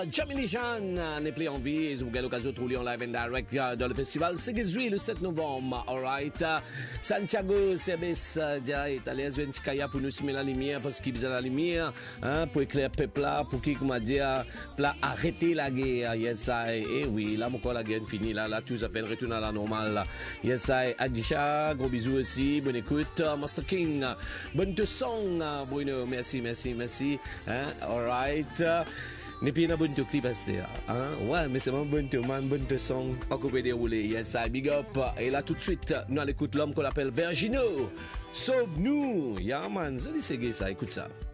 Jamili Jean n'est plus en vie et vous avez l'occasion de rouler en live and direct dans le festival Segezui le 7 novembre. Alright. Santiago Sebes italien Zwenskaya pour nous semer la lumière parce qu'il besoin la lumière pour éclairer le peuple là pour qui comment dire arrêter la guerre. Yes I et oui là encore la guerre finie là tout ça fait retourner à la normale là. Yes I Adisha gros bisous aussi bonne écoute Master King bonne te song Bruno merci alright. N'est pas une bonne clip à faire. Ouais, mais c'est un bon son. Pas coupé déroulé. Yes, I big up. Et là, tout de suite, nous allons écouter l'homme qu'on appelle Vergino. Sauve-nous. Yeah, man. Je dis c'est gay ça. Écoute ça.